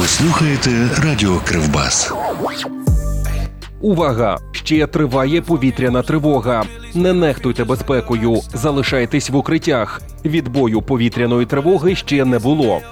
слухаєте Радіо Кривбас. Увага! Ще триває повітряна тривога. Не нехтуйте безпекою, залишайтесь в укриттях. Відбою повітряної тривоги ще не було.